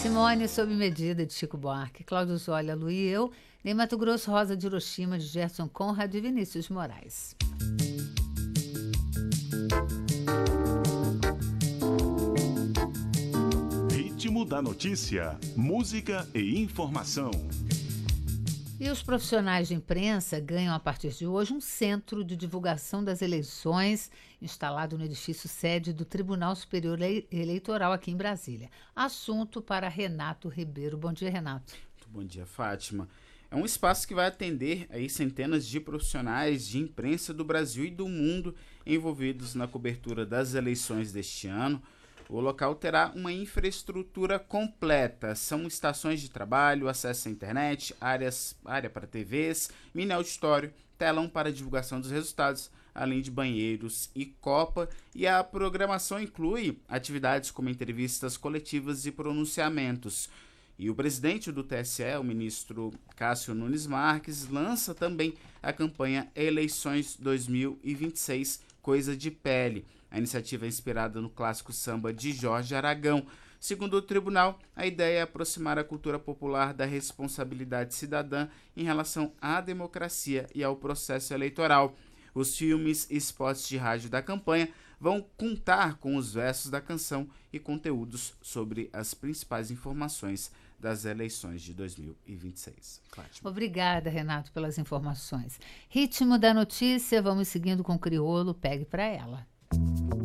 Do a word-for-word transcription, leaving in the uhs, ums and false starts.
Simone sob medida de Chico Buarque, Cláudio Zólia, Lu e eu, Ney Mato Grosso, Rosa de Hiroshima, de Gerson Conrad e Vinícius Moraes. Ritmo da notícia, música e informação. E os profissionais de imprensa ganham, a partir de hoje, um centro de divulgação das eleições instalado no edifício sede do Tribunal Superior Eleitoral aqui em Brasília. Assunto para Renato Ribeiro. Bom dia, Renato. Muito bom dia, Fátima. É um espaço que vai atender aí centenas de profissionais de imprensa do Brasil e do mundo envolvidos na cobertura das eleições deste ano. O local terá uma infraestrutura completa. São estações de trabalho, acesso à internet, áreas, área para T Vs, mini auditório, telão para divulgação dos resultados, além de banheiros e copa. E a programação inclui atividades como entrevistas coletivas e pronunciamentos. E o presidente do T S E, o ministro Cássio Nunes Marques, lança também a campanha Eleições dois mil e vinte e seis, Coisa de Pele. A iniciativa é inspirada no clássico samba de Jorge Aragão. Segundo o tribunal, a ideia é aproximar a cultura popular da responsabilidade cidadã em relação à democracia e ao processo eleitoral. Os filmes e spots de rádio da campanha vão contar com os versos da canção e conteúdos sobre as principais informações das eleições de dois mil e vinte e seis. Fátima. Obrigada, Renato, pelas informações. Ritmo da notícia, vamos seguindo com o Criolo, pegue para ela.